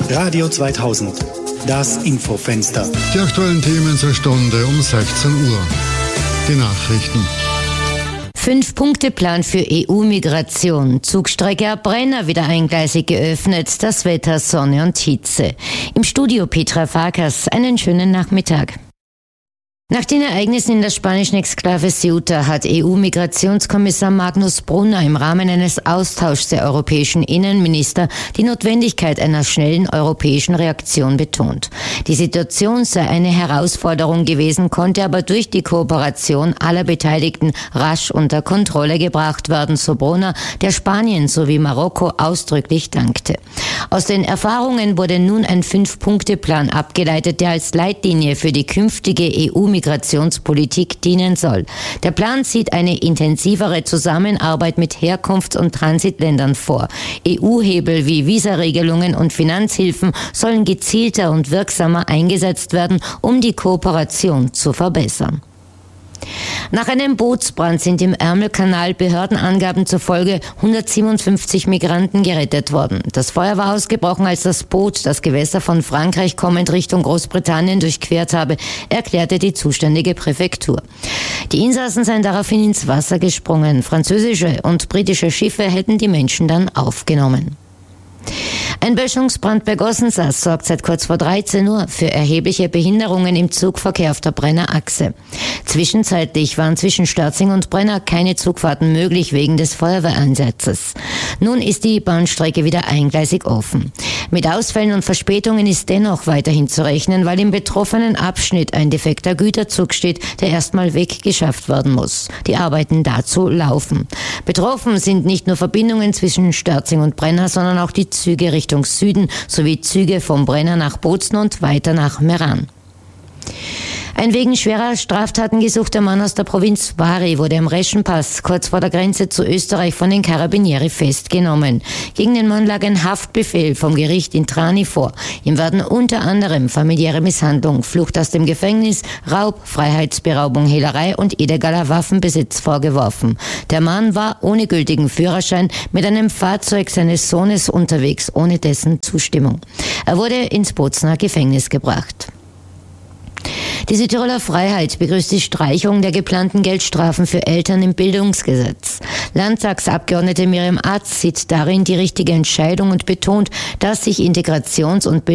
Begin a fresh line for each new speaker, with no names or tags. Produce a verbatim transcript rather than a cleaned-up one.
Radio zweitausend, das Infofenster.
Die aktuellen Themen zur Stunde um sechzehn Uhr. Die Nachrichten.
Fünf-Punkte-Plan für E U-Migration. Zugstrecke ab Brenner wieder eingleisig geöffnet. Das Wetter, Sonne und Hitze. Im Studio Petra Farkas. Einen schönen Nachmittag. Nach den Ereignissen in der spanischen Exklave Ceuta hat E U-Migrationskommissar Magnus Brunner im Rahmen eines Austauschs der europäischen Innenminister die Notwendigkeit einer schnellen europäischen Reaktion betont. Die Situation sei eine Herausforderung gewesen, konnte aber durch die Kooperation aller Beteiligten rasch unter Kontrolle gebracht werden, so Brunner, der Spanien sowie Marokko ausdrücklich dankte. Aus den Erfahrungen wurde nun ein Fünf-Punkte-Plan abgeleitet, der als Leitlinie für die künftige E U-Migrationspolitik Migrationspolitik dienen soll. Der Plan sieht eine intensivere Zusammenarbeit mit Herkunfts- und Transitländern vor. E U-Hebel wie Visaregelungen und Finanzhilfen sollen gezielter und wirksamer eingesetzt werden, um die Kooperation zu verbessern. Nach einem Bootsbrand sind im Ärmelkanal Behördenangaben zufolge hundertsiebenundfünfzig Migranten gerettet worden. Das Feuer war ausgebrochen, als das Boot das Gewässer von Frankreich kommend Richtung Großbritannien durchquert habe, erklärte die zuständige Präfektur. Die Insassen seien daraufhin ins Wasser gesprungen. Französische und britische Schiffe hätten die Menschen dann aufgenommen. Ein Böschungsbrand bei Gossensas sorgt seit kurz vor dreizehn Uhr für erhebliche Behinderungen im Zugverkehr auf der Brenner Achse. Zwischenzeitlich waren zwischen Stürzing und Brenner keine Zugfahrten möglich wegen des Feuerwehreinsatzes. Nun ist die Bahnstrecke wieder eingleisig offen. Mit Ausfällen und Verspätungen ist dennoch weiterhin zu rechnen, weil im betroffenen Abschnitt ein defekter Güterzug steht, der erstmal weggeschafft werden muss. Die Arbeiten dazu laufen. Betroffen sind nicht nur Verbindungen zwischen Stürzing und Brenner, sondern auch die Züge Richtung Süden sowie Züge vom Brenner nach Bozen und weiter nach Meran. Ein wegen schwerer Straftaten gesuchter Mann aus der Provinz Bari wurde am Reschenpass kurz vor der Grenze zu Österreich von den Carabinieri festgenommen. Gegen den Mann lag ein Haftbefehl vom Gericht in Trani vor. Ihm werden unter anderem familiäre Misshandlung, Flucht aus dem Gefängnis, Raub, Freiheitsberaubung, Hehlerei und illegaler Waffenbesitz vorgeworfen. Der Mann war ohne gültigen Führerschein mit einem Fahrzeug seines Sohnes unterwegs, ohne dessen Zustimmung. Er wurde ins Bozener Gefängnis gebracht. Die Südtiroler Freiheit begrüßt die Streichung der geplanten Geldstrafen für Eltern im Bildungsgesetz. Landtagsabgeordnete Miriam Arz sieht darin die richtige Entscheidung und betont, dass sich Integrations- und